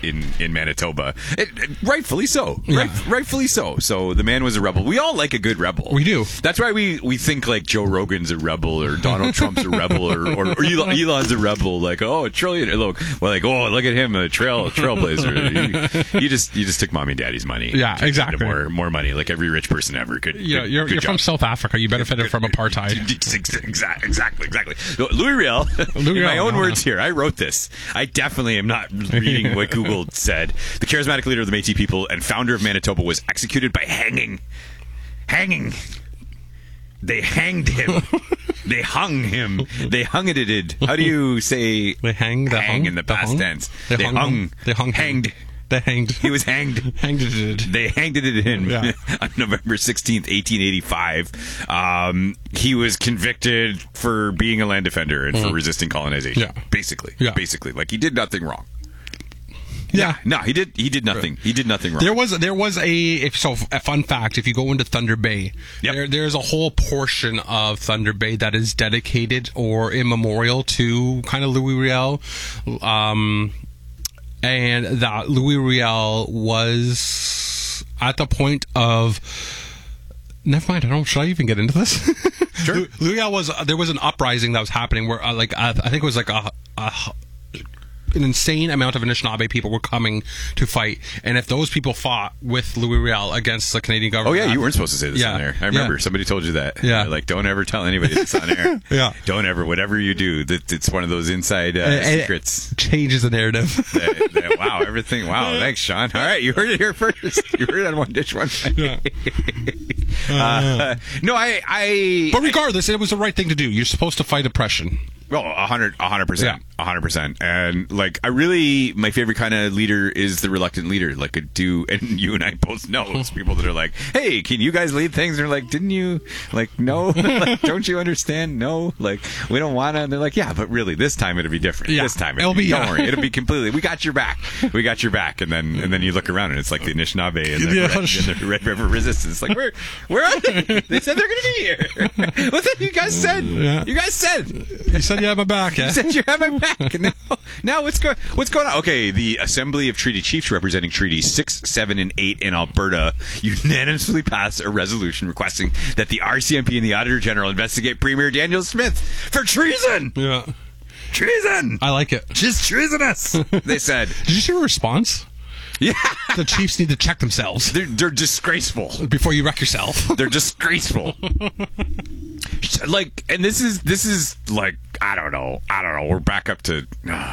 in Manitoba. Rightfully so. Yeah. Rightfully so. So the man was a rebel. We all like a good rebel. We do. That's why we think like Joe Rogan's a rebel or Donald Trump's a rebel or Elon's a rebel. Like, oh, a trillionaire. Look, well, like, oh, look at him, a trailblazer. You just took mommy and daddy's money. Yeah, exactly. More money, like every rich person ever could. Yeah, you're from South Africa. You benefited from apartheid. Exactly. Louis Riel. In my own words here, I wrote this. I definitely am not reading what Google said. The charismatic leader of the Métis people and founder of Manitoba was executed by hanging. They hanged him. They hung him. They hung it. How do you say? They hang in the past tense. They hung. Hanged. They hanged. He was hanged. Hanged it. They hanged it in on November 16th, 1885. He was convicted for being a land defender and for resisting colonization. Yeah. Basically. Like he did nothing wrong. Yeah. No, he did nothing. He did nothing wrong. There was a fun fact. If you go into Thunder Bay, there's a whole portion of Thunder Bay that is dedicated or in memorial to kind of Louis Riel. And that Louis Riel was at the point of... Never mind. Should I even get into this? Sure. Louis Riel was... There was an uprising that was happening where, I think it was like an insane amount of Anishinaabe people were coming to fight, and if those people fought with Louis Riel against the Canadian government... Oh yeah, you weren't supposed to say this on air. I remember somebody told you that. Yeah. Like, don't ever tell anybody this on air. Yeah. Don't ever, whatever you do, it's one of those inside secrets. It changes the narrative. Wow, everything. Wow, thanks, Sean. All right, you heard it here first. You heard it on One Dish One Night. But regardless, it was the right thing to do. You're supposed to fight oppression. Well, 100%. And like, my favorite kind of leader is the reluctant leader. Like, and you and I both know those people that are like, hey, can you guys lead things? And they're like, didn't you? Like, no. Like, don't you understand? No. Like, we don't want to. And they're like, yeah, but really, this time it'll be different. Yeah. This time don't worry, it'll be completely. We got your back. And then you look around and it's like the Anishinaabe and the Red River Resistance. Like, where are they? They said they're going to be here. What's that you guys said? Yeah. You guys said. You said you have my back. Yeah? You said you have my back. Now what's going on? Okay, the Assembly of Treaty Chiefs representing Treaties 6, 7, and 8 in Alberta unanimously passed a resolution requesting that the RCMP and the Auditor General investigate Premier Daniel Smith for treason. Yeah. Treason. I like it. Just treasonous. They said. Did you see a response? Yeah. The Chiefs need to check themselves. They're disgraceful. Before you wreck yourself. They're disgraceful. Like, and this is like, I don't know. We're back up to.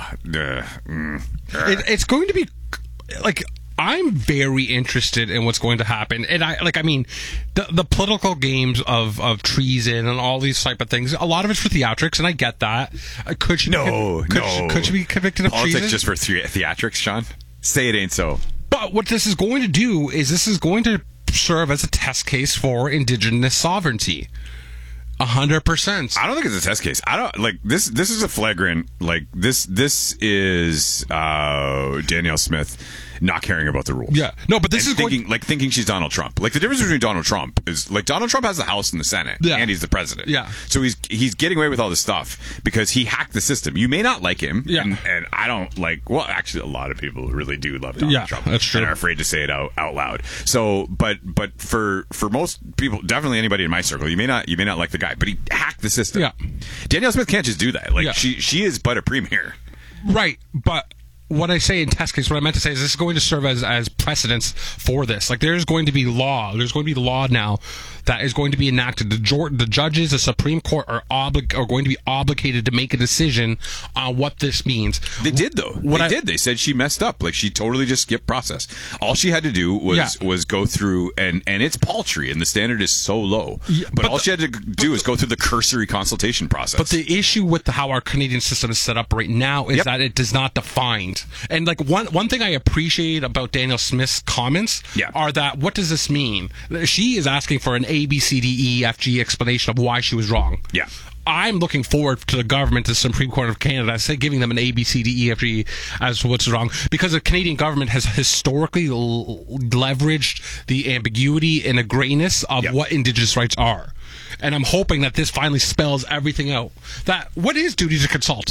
It's going to be like, I'm very interested in what's going to happen, and the political games of treason and all these type of things. A lot of it's for theatrics, and I get that. Could she be convicted of politics treason? Just for theatrics, Sean? Say it ain't so. But what this is going to do is this is going to serve as a test case for Indigenous sovereignty. 100%. I don't think it's a test case. I don't like this. This is a flagrant. Like this is Danielle Smith not caring about the rules. Yeah. No, but this is thinking she's Donald Trump. Like, the difference between Donald Trump is, like, Donald Trump has the House and the Senate, and he's the president. Yeah. So he's getting away with all this stuff because he hacked the system. You may not like him, and I don't like. Well, actually, a lot of people really do love Donald Trump. That's true. And are afraid to say it out loud. So, but for most people, definitely anybody in my circle, you may not like the guy, but he hacked the system. Yeah. Danielle Smith can't just do that. Like, she is but a premier. Right, but what I say in test case, what I meant to say is this is going to serve as precedence for this. Like, there's going to be law. There's going to be law now that is going to be enacted. The judges, the Supreme Court are going to be obligated to make a decision on what this means. They did, though. They said she messed up. Like, she totally just skipped process. All she had to do was go through, and it's paltry, and the standard is so low. Yeah, but all she had to do is go through the cursory consultation process. But the issue with how our Canadian system is set up right now is that it does not define. And like one thing I appreciate about Danielle Smith's comments are that, what does this mean? She is asking for an A, B, C, D, E, F, G explanation of why she was wrong. Yeah. I'm looking forward to the government, the Supreme Court of Canada, giving them an A, B, C, D, E, F, G as to what's wrong, because the Canadian government has historically leveraged the ambiguity and the grayness of what Indigenous rights are. And I'm hoping that this finally spells everything out. That what is duty to consult?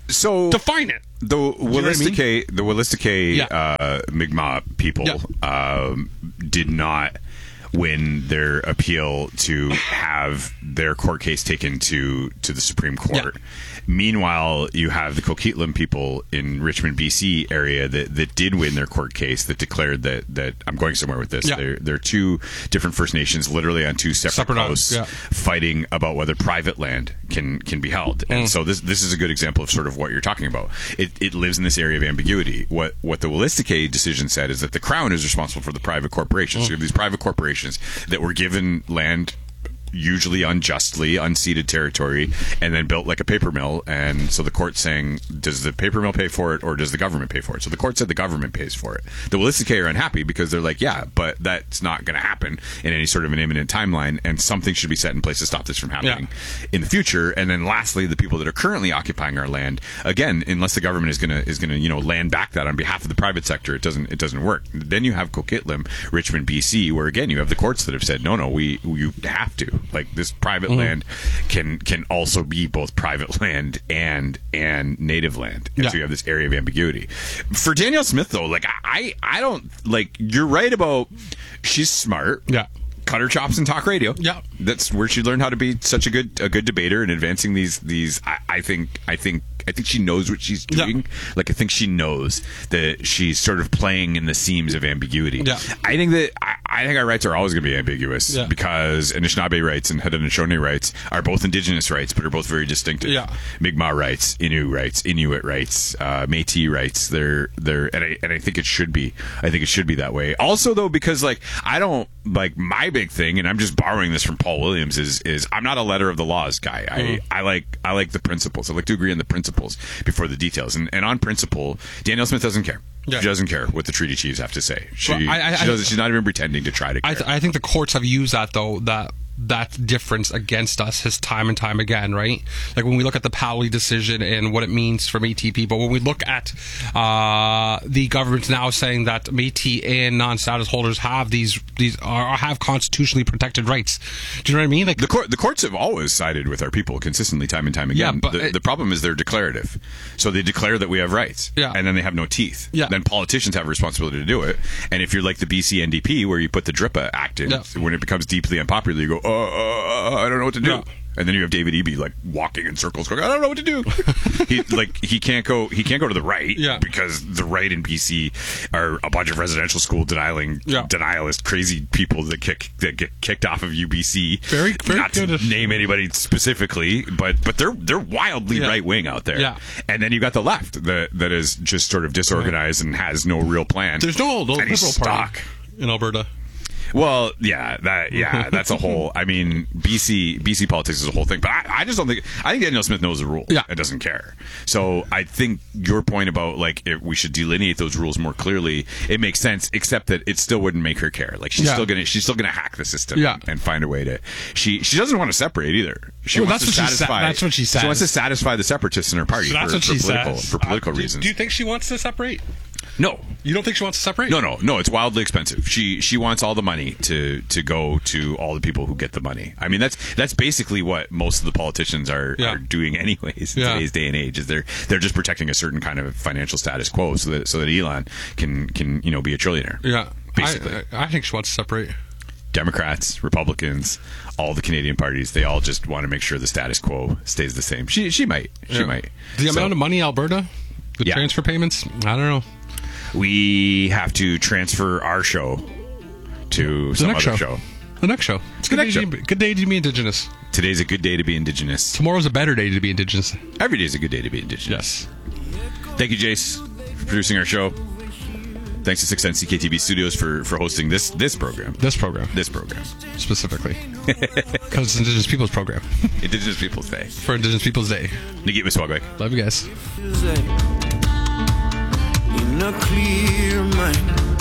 So define it. The Wolastoqey, Mi'kmaq people did not win their appeal to have their court case taken to the Supreme Court. Yeah. Meanwhile, you have the Coquitlam people in Richmond, BC area that did win their court case, that declared that I'm going somewhere with this. Yeah. They're two different First Nations, literally on two separate coasts, fighting about whether private land can be held. And so this is a good example of sort of what you're talking about. It lives in this area of ambiguity. What the Wolastoqey decision said is that the Crown is responsible for the private corporations. So you have these private corporations that were given land, usually unjustly, unceded territory, and then built like a paper mill. And so the court's saying, does the paper mill pay for it, or does the government pay for it? So the court said the government pays for it. The Wolastoqey are unhappy because they're like, yeah, but that's not going to happen in any sort of an imminent timeline, and something should be set in place to stop this from happening in the future. And then lastly, the people that are currently occupying our land, again, unless the government is going to land back that on behalf of the private sector, it doesn't work. Then you have Coquitlam, Richmond, BC, where again you have the courts that have said, no, you have to. Like, this private land can also be both private land and native land. And so you have this area of ambiguity. For Danielle Smith, though, like I don't, like, you're right about, she's smart. Yeah. Cut her chops and talk radio. Yeah. That's where she learned how to be such a good debater and advancing these I think she knows what she's doing. Yeah. Like, I think she knows that she's sort of playing in the seams of ambiguity. Yeah. I think our rights are always going to be ambiguous because Anishinaabe rights and Haudenosaunee rights are both Indigenous rights, but are both very distinctive. Yeah. Mi'kmaq rights, Innu rights, Inuit rights, Métis rights. They're and I think it should be. I think it should be that way. Also, though, because like I don't like my big thing, and I'm just borrowing this from Paul Williams, is I'm not a letter of the laws guy. I like the principles. I like to agree on the principles before the details. And on principle, Danielle Smith doesn't care. Yeah. She doesn't care what the treaty chiefs have to say. She's not even pretending to try to care. I think the courts have used that, though, that difference against us his time and time again, right? Like when we look at the Powley decision and what it means for Métis people, when we look at the government now saying that Métis and non-status holders have have constitutionally protected rights. Do you know what I mean? Like the courts have always sided with our people consistently, time and time again. Yeah, but the problem is they're declarative. So they declare that we have rights, and then they have no teeth. Yeah. Then politicians have a responsibility to do it. And if you're like the BC NDP, where you put the DRIPA Act in, when it becomes deeply unpopular, you go, I don't know what to do. Yeah. And then you have David Eby like walking in circles going, I don't know what to do. he can't go to the right because the right in BC are a bunch of residential school denialist crazy people that get kicked off of UBC. Very not good to name anybody specifically, but they're wildly right wing out there. Yeah. And then you got the left that is just sort of disorganized and has no real plan. There's no liberal party in Alberta. Well, that's a whole. I mean, BC politics is a whole thing. But I just don't think. I think Danielle Smith knows the rule. Yeah, it doesn't care. So I think your point about like if we should delineate those rules more clearly, it makes sense. Except that it still wouldn't make her care. Like she's still gonna hack the system and find a way to. She doesn't want to separate either. She wants to satisfy. That's what she says. She wants to satisfy the separatists in her party. That's what she says. For political reasons. Do you think she wants to separate? No. You don't think she wants to separate? No. It's wildly expensive. She wants all the money to go to all the people who get the money. I mean, that's basically what most of the politicians are doing anyways in today's day and age. Is they're just protecting a certain kind of financial status quo so that Elon can be a trillionaire. Yeah, basically. I think she wants to separate. Democrats, Republicans, all the Canadian parties, they all just want to make sure the status quo stays the same. She might. The amount of money Alberta, the transfer payments, I don't know. We have to transfer our show to some other show. The next show. It's good day to be Indigenous. Today's a good day to be Indigenous. Tomorrow's a better day to be Indigenous. Every day's a good day to be Indigenous. Yes. Thank you, Jace, for producing our show. Thanks to 610 CKTV Studios for hosting this program. This program. Specifically. Because it's Indigenous Peoples Program. Indigenous Peoples Day. For Indigenous Peoples Day. Nagit Miswagwek. Love you guys. In a clear mind.